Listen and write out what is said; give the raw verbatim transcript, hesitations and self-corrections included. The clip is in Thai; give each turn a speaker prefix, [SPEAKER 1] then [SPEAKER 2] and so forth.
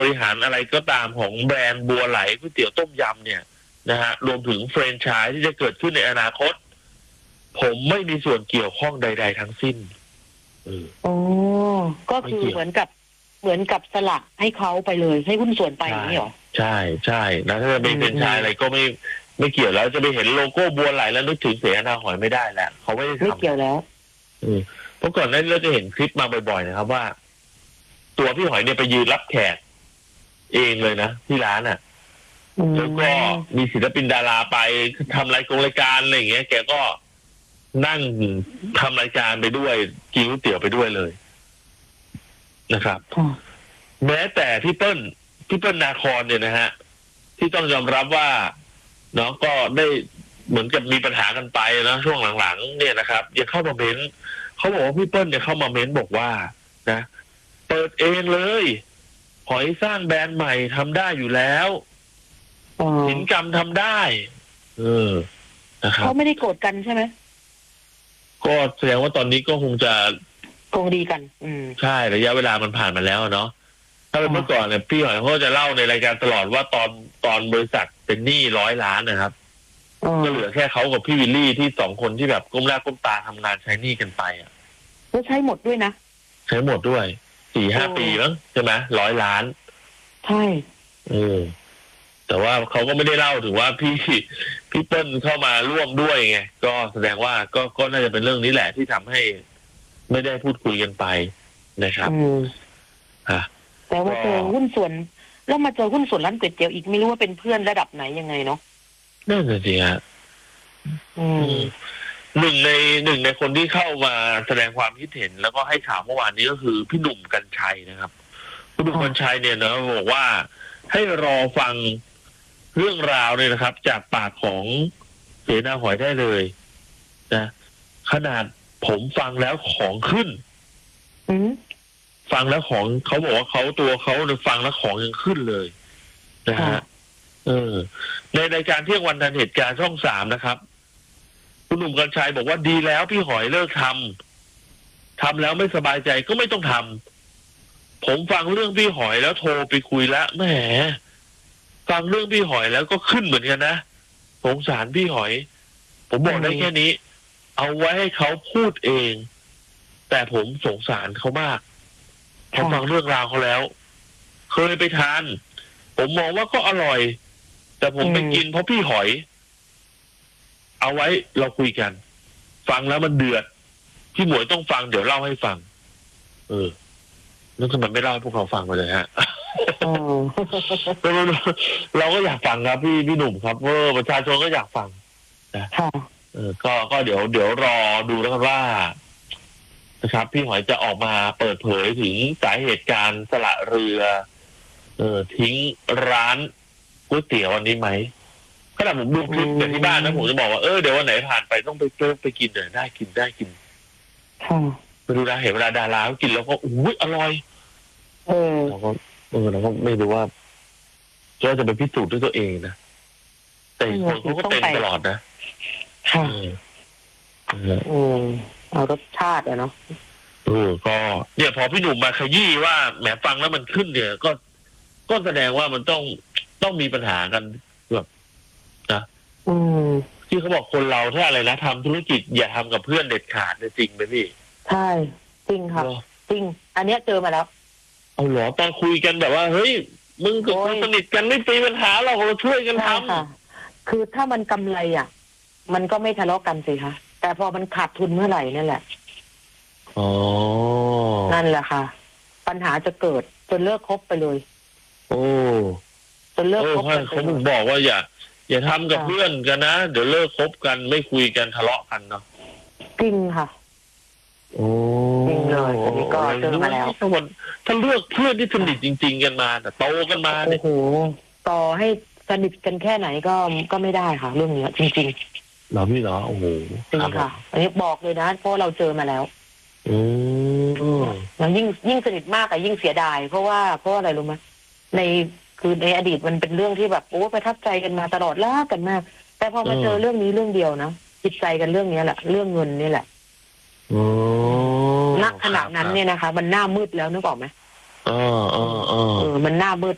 [SPEAKER 1] บริหารอะไรก็ตามของแบรนด์บัวไหลก๋วยเตี๋ยวต้มยำเนี่ยนะฮะรวมถึงแฟรนไชส์ที่จะเกิดขึ้นในอนาคตผมไม่มีส่วนเกี่ยวข้องใดๆทั้งสิ้น
[SPEAKER 2] โอ้ก็คือเหมือนกับเหมือนกับสละให้เขาไปเลยให้หุ้นส่วนไปอย่างนี้หรอ
[SPEAKER 1] ใช่ใช่นะถ้าจะเป็นแฟรนไชส์อะไรก็ไม่ไม่เกี่ยวแล้วจะไปเห็นโลโก้บัวไหลแล้วนึกถึงเสนาหอยไม่ได้แล้วเขาไม่ได้ทำ
[SPEAKER 2] ไม่เกี่ยวแล้ว
[SPEAKER 1] เพราะก่อนหน้านี้เราจะเห็นคลิปมาบ่อยๆนะครับว่าตัวพี่หอยเนี่ยไปยืนรับแขกเองเลยนะที่ร้านอ่ะแล้วก็มีศิลปินดาราไปทำรายกงรายการอะไรอย่างเงี้ยแกก็นั่งทำรายการไปด้วยกินก๋วยเตี๋ยวไปด้วยเลยนะครับแม้แต่พี่เปิ้ลพี่เปิ้ลนาครเนี่ยนะฮะที่ต้องยอมรับว่าเนาะก็ได้เหมือนกับมีปัญหากันไปนะช่วงหลังๆเนี่ยนะครับยังเข้ามาเม้นเขาบอกว่าพี่เปิ้ลเนี่ยเข้ามาเม้นบอกว่านะเปิดเองเลยหอยสร้างแบรนด์ใหม่ทำได้อยู่แล้วสินกรรมทำได้เออนะครับ
[SPEAKER 2] เขาไม่ได้โกรธกันใช่ไหม
[SPEAKER 1] ก็แสดงว่าตอนนี้ก็คงจะ
[SPEAKER 2] คงดีกัน อืม
[SPEAKER 1] ใช่ระยะเวลามันผ่านมาแล้วเนาะถ้าเป็นเมื่อก่อนเนี่ยพี่หอยเขาจะเล่าในรายการตลอดว่าตอนตอนบริษัทเป็นหนี้ร้อยล้านนะครับก็เหลือแค่เขากับพี่วิลลี่ที่สองคนที่แบบก้มหน้าก้มตาทำงานใช้หนี้กันไปอ่ะ
[SPEAKER 2] แล้วใช้หมดด้วยนะ
[SPEAKER 1] ใช้หมดด้วยสี่ห้าปีมั้งใช่ไหมร้อยล้าน
[SPEAKER 2] ใช่
[SPEAKER 1] เออแต่ว่าเขาก็ไม่ได้เล่าถึงว่าพี่พี่เปิ้ลเข้ามาร่วมด้วยไงก็แสดงว่าก็ก็น่าจะเป็นเรื่องนี้แหละที่ทำให้ไม่ได้พูดคุยกันไปนะครับ
[SPEAKER 2] อ่าแต่ว่าเจอหุ้นส่วนแล้วมาเจอหุ้นส่วนร้านก๋วยเตี๋ยวอีกไม่รู้ว่าเป็นเพื่อนระดับไหนยังไงเนาะ
[SPEAKER 1] นั่นสิฮะหนึ่งในหนึ่งในคนที่เข้ามาแสดงความคิดเห็นแล้วก็ให้ข่าวเมื่อวานนี้ก็คือพี่หนุ่มกรรชัยนะครับพี่หนุ่มกรรชัยเนี่ยนะบอกว่าให้รอฟังเรื่องราวเลยนะครับจากปากของเสนาหอยได้เลยนะขนาดผมฟังแล้วของขึ้นฟังแล้วของเขาบอกว่าเขาตัวเขาฟังแล้วของยังขึ้นเลยนะฮะเออในรายการเที่ยงวันทันเหตุการณ์ช่องสามนะครับคุณหนุ่มกรรชัยบอกว่าดีแล้วพี่หอยเลิกทำทำแล้วไม่สบายใจก็ไม่ต้องทำผมฟังเรื่องพี่หอยแล้วโทรไปคุยแล้วแหมฟังเรื่องพี่หอยแล้วก็ขึ้นเหมือนกันนะสงสารพี่หอยผมบอกได้แค่นี้เอาไว้ให้เขาพูดเองแต่ผมสงสารเขามากพอฟังเรื่องราวเขาแล้วเคยไปทานผมมองว่าก็อร่อยแต่ผมไปกินเพราะพี่หอยเอาไว้เราคุยกันฟังแล้วมันเดือดพี่หมวยต้องฟังเดี๋ยวเล่าให้ฟังเออนั่นทำไมไม่เล่าให้พวกเขาฟังไปเลยฮะเราก็อยากฟังครับพี่พี่หนุ่มครับเออประชาชนก็อยากฟังนะเออก็ก็เดี๋ยวเดี๋ยวรอดูแล้วกันว่านะครับพี่หอยจะออกมาเปิดเผยถึงสาเหตุการสละเรือเออทิ้งร้านก๋วยเตี๋ยววันนี้ไหมขณะผมดูคลิปจากที่บ้านนะผมจะบอกว่าเออเดี๋ยววันไหนผ่านไปต้องไปเจอไปกินเดี๋ยวได้กินได้กินไปดูนะเห็นเวลาดาราเขากินแล้วก็อุ้ยอร่อยเออเราก็เออเราก็ไม่รู้ว่าเราจะไปพิสูจน์ด้วยตัวเองนะแต่คนเขาก็เป็นตลอดนะ
[SPEAKER 2] ค่ะอืมเอารสชาติอะเนาะ
[SPEAKER 1] เออก็เนี่ยพอพี่หนุ่มมาขยี้ว่าแหมฟังแล้วมันขึ้นเนี่ยก็ก็แสดงว่ามันต้องต้องมีปัญหากันแบบนะ
[SPEAKER 2] อืม
[SPEAKER 1] ที่เขาบอกคนเราถ้าอะไรนะทำธุรกิจอย่าทำกับเพื่อนเด็ดขาดจริงไหมพี่
[SPEAKER 2] ใช่จริงค่ะจริงอันเนี้ยเจอมาแล้ว
[SPEAKER 1] เอาเหรอตอนคุยกันแบบว่าเฮ้ยมึงกับคนสนิทกันไม่มีปัญหาเราเราช่วยกันท
[SPEAKER 2] ำคือถ้ามันกำไรอ่ะมันก็ไม่ทะเลาะกันสิคะแต่พอมันขาดทุนเมื่อไหร่นั่นแหละ
[SPEAKER 1] อ๋อ
[SPEAKER 2] นั่นแหละค่ะปัญหาจะเกิดจนเลิกคบไปเลย
[SPEAKER 1] โอ้
[SPEAKER 2] จนเลิกคบกัน
[SPEAKER 1] เขาบอกว่าอย่าอย่าทำกับเพื่อนกันนะเดี๋ยวเลิกคบกันไม่คุยกันทะเลาะกันเนาะ
[SPEAKER 2] จริงค่ะ
[SPEAKER 1] โอ้
[SPEAKER 2] จริงเลยอันนี้ก็เจอมาแล้ว
[SPEAKER 1] ถ้าวันถ้าเลือกเพื่อนที่สนิทจริงๆกันมาแต่โตกันมา
[SPEAKER 2] โอ้โหต่อให้สนิทกันแค่ไหนก็ก็ไม่ได้ค่ะเรื่องนี้จริงๆ
[SPEAKER 1] เหรอพี่เหรอโอ้โห
[SPEAKER 2] จริงค่ะอันนี้บอกเลยนะเพราะเราเจอมาแล้ว
[SPEAKER 1] อืม
[SPEAKER 2] แล้วยิ่งยิ่งสนิทมากแต่ยิ่งเสียดายเพราะว่าเพราะอะไรรู้ไหมในคือในอดีตมันเป็นเรื่องที่แบบโอ้ประทับใจกันมาตลอดรักกันมากแต่พอมาเจอเรื่องนี้เรื่องเดียวนะจิตใจกันเรื่องนี้แหละเรื่องเงินนี่แหละณขณะนั้นเนี่ยนะคะมันหน้ามืดแล้วนึกออกไหม
[SPEAKER 1] เออเออเออ
[SPEAKER 2] มันหน้ามืด